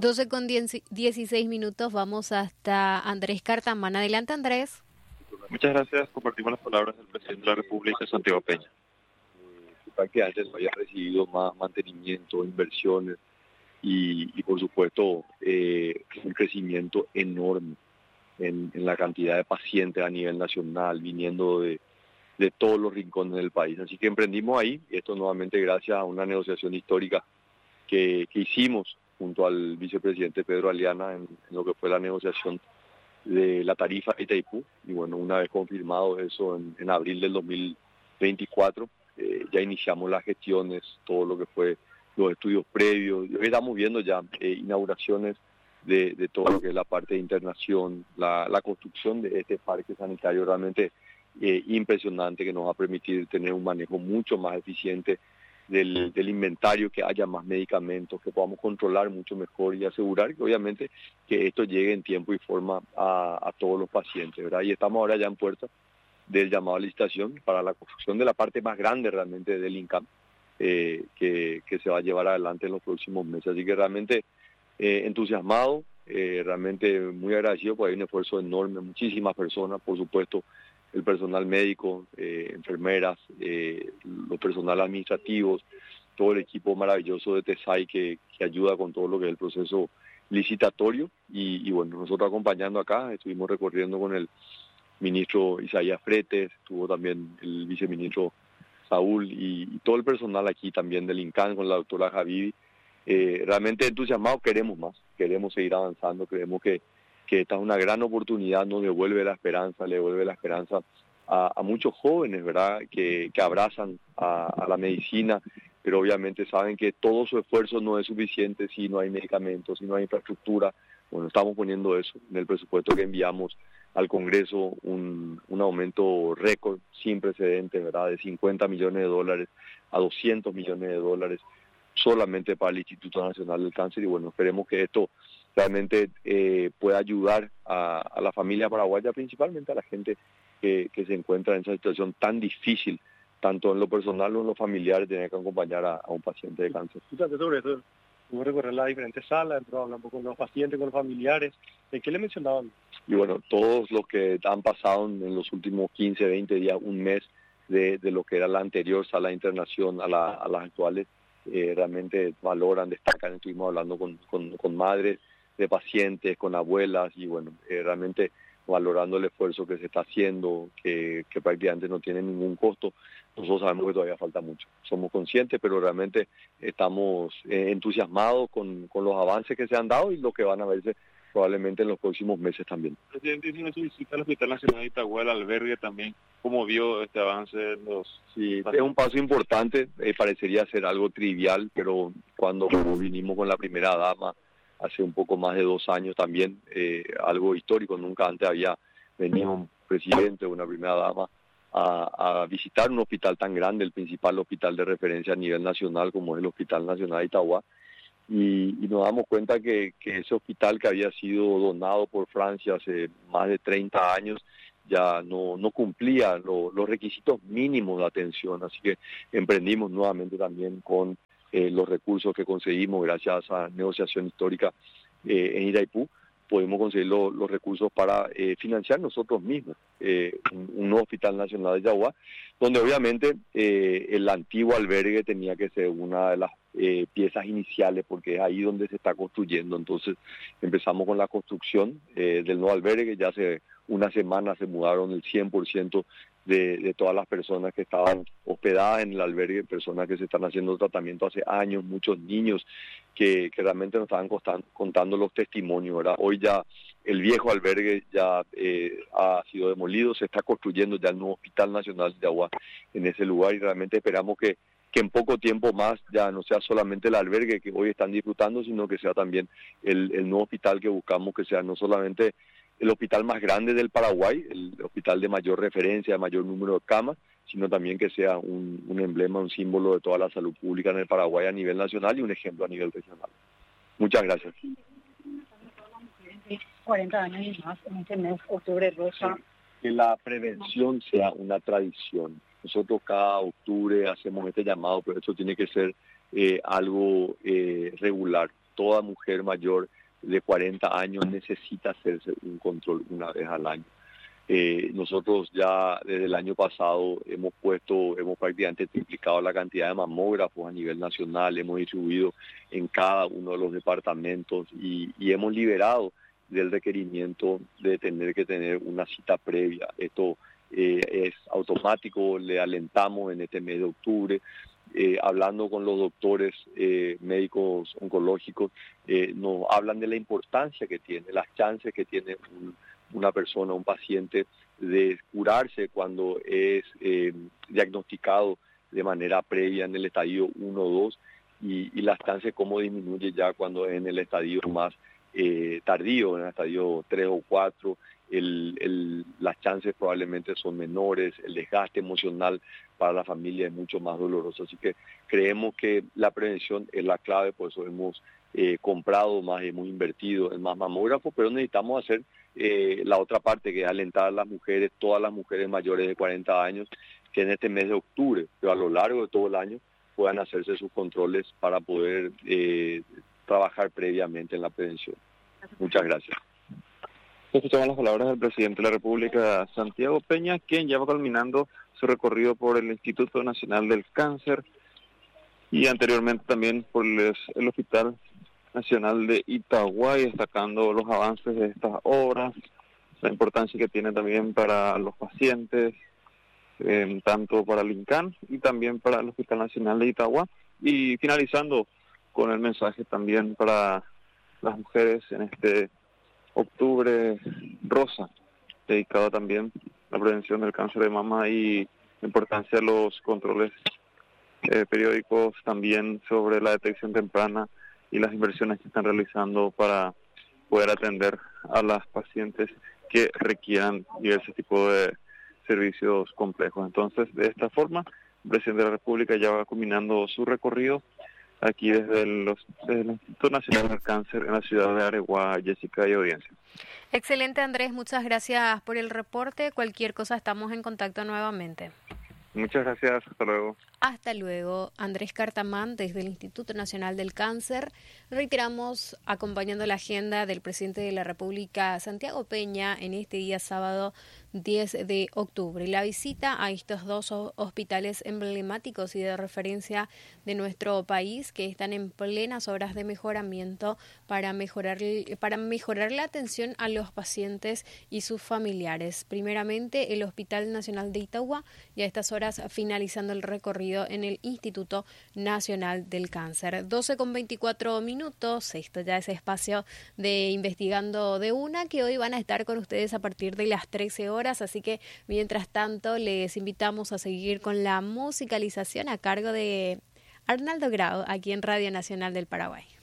12:16, vamos hasta Andrés Cartamán. Adelante, Andrés. Muchas gracias. Compartimos las palabras del presidente de la República, Santiago Peña. Para que antes no haya recibido más mantenimiento, inversiones y por supuesto, un crecimiento enorme en la cantidad de pacientes a nivel nacional, viniendo de todos los rincones del país. Así que emprendimos ahí, y esto nuevamente gracias a una negociación histórica que hicimos junto al vicepresidente Pedro Aliana en lo que fue la negociación de la tarifa Itaipú. Y bueno, una vez confirmado eso en abril del 2024, ya iniciamos las gestiones, todo lo que fue los estudios previos. Hoy estamos viendo ya inauguraciones de todo lo que es la parte de internación, la construcción de este parque sanitario realmente impresionante, que nos va a permitir tener un manejo mucho más eficiente del inventario, que haya más medicamentos, que podamos controlar mucho mejor y asegurar que obviamente que esto llegue en tiempo y forma a todos los pacientes, ¿verdad? Y estamos ahora ya en puerta del llamado a licitación para la construcción de la parte más grande realmente del INCAM, que se va a llevar adelante en los próximos meses. Así que realmente entusiasmado, realmente muy agradecido, porque hay un esfuerzo enorme, muchísimas personas, por supuesto, el personal médico, enfermeras, los personal administrativos, todo el equipo maravilloso de TESAI que ayuda con todo lo que es el proceso licitatorio. Y bueno, nosotros acompañando acá, estuvimos recorriendo con el ministro Isaías Fretes, estuvo también el viceministro Saúl y todo el personal aquí también del INCAN con la doctora Javivi. Realmente entusiasmados, queremos más, queremos seguir avanzando, creemos que esta es una gran oportunidad, nos devuelve la esperanza, le devuelve la esperanza a muchos jóvenes, ¿verdad?, que abrazan a la medicina, pero obviamente saben que todo su esfuerzo no es suficiente si no hay medicamentos, si no hay infraestructura. Bueno, estamos poniendo eso en el presupuesto que enviamos al Congreso, un aumento récord sin precedentes, ¿verdad?, de $50 millones a $200 millones solamente para el Instituto Nacional del Cáncer. Y bueno, esperemos que esto realmente pueda ayudar a la familia paraguaya, principalmente a la gente que se encuentra en esa situación tan difícil, tanto en lo personal o en lo familiar, tener que acompañar a un paciente de cáncer. Justamente sobre eso, hubo recorrer las diferentes salas, entró a hablar un poco con los pacientes, con los familiares. ¿De qué le mencionaban? Y bueno, todos los que han pasado en los últimos 15, 20 días, un mes de lo que era la anterior sala de internación a las actuales, realmente valoran, destacan. Estuvimos hablando con madres de pacientes, con abuelas, y bueno, realmente valorando el esfuerzo que se está haciendo, que prácticamente no tiene ningún costo. Nosotros sabemos que todavía falta mucho, somos conscientes, pero realmente estamos entusiasmados con los avances que se han dado y lo que van a verse probablemente en los próximos meses también. Presidente, hicimos su visita al Hospital Nacional de Itagüí, al albergue también. ¿Cómo vio este avance? Sí, es un paso importante, parecería ser algo trivial, pero cuando vinimos con la primera dama hace un poco más de 2 años también, algo histórico, nunca antes había venido un presidente o una primera dama a visitar un hospital tan grande, el principal hospital de referencia a nivel nacional como es el Hospital Nacional de Itagüí, y nos damos cuenta que ese hospital, que había sido donado por Francia hace más de 30 años, ya no cumplía los requisitos mínimos de atención. Así que emprendimos nuevamente también con los recursos que conseguimos gracias a esa negociación histórica en Itaipú. Podemos conseguir los recursos para financiar nosotros mismos un nuevo Hospital Nacional de Yaguá, donde obviamente el antiguo albergue tenía que ser una de las piezas iniciales, porque es ahí donde se está construyendo. Entonces empezamos con la construcción del nuevo albergue. Ya hace una semana se mudaron el 100% de todas las personas que estaban hospedadas en el albergue, personas que se están haciendo tratamiento hace años, muchos niños que realmente nos estaban contando los testimonios, ¿verdad? Hoy ya el viejo albergue ya ha sido demolido, se está construyendo ya el nuevo Hospital Nacional de Yaguá en ese lugar, y realmente esperamos que en poco tiempo más ya no sea solamente el albergue que hoy están disfrutando, sino que sea también el nuevo hospital que buscamos, que sea no solamente el hospital más grande del Paraguay, el hospital de mayor referencia, de mayor número de camas, sino también que sea un emblema, un símbolo de toda la salud pública en el Paraguay a nivel nacional y un ejemplo a nivel regional. Muchas gracias. 40 años y más en este mes, octubre rosa. Que la prevención sea una tradición. Nosotros cada octubre hacemos este llamado, pero esto tiene que ser algo regular. toda mujer mayor de 40 años necesita hacerse un control una vez al año. Nosotros ya desde el año pasado hemos prácticamente triplicado la cantidad de mamógrafos a nivel nacional, hemos distribuido en cada uno de los departamentos y hemos liberado del requerimiento de tener que tener una cita previa. Esto es automático, le alentamos en este mes de octubre. Hablando con los doctores médicos oncológicos, nos hablan de la importancia que tiene, las chances que tiene una persona, un paciente, de curarse cuando es diagnosticado de manera previa en el estadio 1 o 2 y las chances cómo disminuye ya cuando es en el estadio más tardío, en el estadio 3 o 4, las chances probablemente son menores, el desgaste emocional para la familia es mucho más doloroso. Así que creemos que la prevención es la clave, por eso hemos comprado más, hemos invertido en más mamógrafos, pero necesitamos hacer la otra parte, que es alentar a las mujeres, todas las mujeres mayores de 40 años, que en este mes de octubre, pero a lo largo de todo el año, puedan hacerse sus controles para poder trabajar previamente en la prevención. Muchas gracias. Escuchamos las palabras del presidente de la República, Santiago Peña, quien ya va culminando su recorrido por el Instituto Nacional del Cáncer y anteriormente también por el Hospital Nacional de Itagua, y destacando los avances de estas obras, la importancia que tiene también para los pacientes, tanto para el INCAN y también para el Hospital Nacional de Itagua, y finalizando con el mensaje también para las mujeres en este octubre rosa, dedicado también a la prevención del cáncer de mama y la importancia de los controles periódicos también sobre la detección temprana y las inversiones que están realizando para poder atender a las pacientes que requieran diversos tipos de servicios complejos. Entonces, de esta forma, el presidente de la República ya va culminando su recorrido aquí desde el Instituto Nacional del Cáncer en la ciudad de Areguá, Jessica y audiencia. Excelente, Andrés, muchas gracias por el reporte. Cualquier cosa estamos en contacto nuevamente. Muchas gracias, hasta luego. Hasta luego, Andrés Cartamán, desde el Instituto Nacional del Cáncer. Reiteramos, acompañando la agenda del presidente de la República, Santiago Peña, en este día sábado 10 de octubre. La visita a estos dos hospitales emblemáticos y de referencia de nuestro país, que están en plenas obras de mejoramiento para mejorar la atención a los pacientes y sus familiares. Primeramente, el Hospital Nacional de Itagua, y a estas horas finalizando el recorrido en el Instituto Nacional del Cáncer. 12:24. Esto ya es espacio de Investigando de Una, que hoy van a estar con ustedes a partir de las 13 horas, así que mientras tanto les invitamos a seguir con la musicalización a cargo de Arnaldo Grau aquí en Radio Nacional del Paraguay.